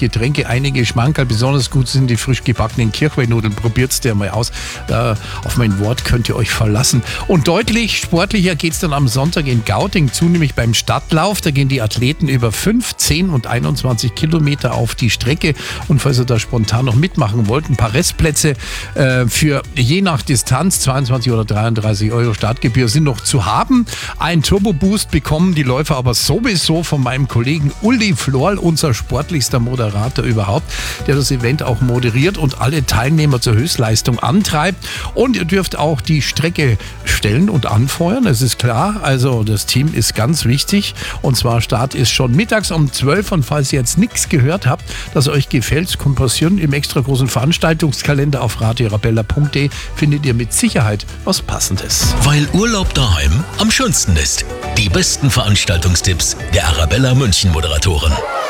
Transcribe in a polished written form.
Getränke, einige Schmankerl. Besonders gut sind die frisch gebackenen Kirchweihnudeln. Probiert's dir mal aus. Auf mein Wort könnt ihr euch verlassen. Und deutlich sportlicher geht's dann am Sonntag in Gauting zu, nämlich beim Stadtlauf. Da gehen die Athleten über 5, 10 und 21 Kilometer auf die Strecke. Und falls ihr da spontan noch mitmachen wollt, ein paar Restplätze für je nach Distanz, 22 oder 33 Euro Startgebühr sind noch zu haben. Ein Turbo-Boost bekommen die Läufer aber sowieso von meinem Kollegen Uli Florl, unser sportlichster Moderator überhaupt, der das Event auch moderiert und alle Teilnehmer zur Höchstleistung antreibt. Und ihr dürft auch die Strecke stellen und anfeuern, das ist klar. Also das Team ist ganz wichtig. Und zwar Start ist schon mittags um 12. Und falls ihr jetzt nichts gehört habt, das euch gefällt, kann passieren, im extra großen Veranstaltungskalender auf radioarabella.de findet ihr mit Sicherheit was Passendes. Weil Urlaub daheim am schönsten ist. Die besten Veranstaltungstipps der Arabella München Moderatoren.